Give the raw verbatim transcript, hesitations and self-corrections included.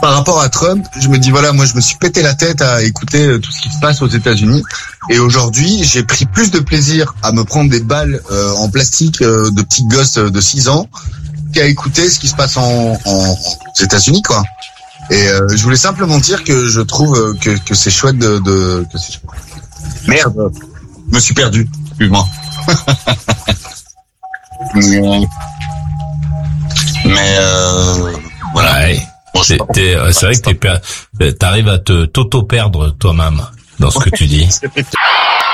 par rapport à Trump, je me dis voilà, moi je me suis pété la tête à écouter tout ce qui se passe aux États-Unis, et aujourd'hui j'ai pris plus de plaisir à me prendre des balles euh, en plastique euh, de petits gosses de six ans qu'à écouter ce qui se passe en, en aux États-Unis, quoi. Et euh, je voulais simplement dire que je trouve que, que c'est chouette de, de que c'est... Merde, je me suis perdu. Excuse-moi. mais mais euh, voilà. Ouais. Bon, c'est, t'es, c'est vrai que t'es per... t'arrives à te t'auto-perdre toi-même dans ce que tu dis.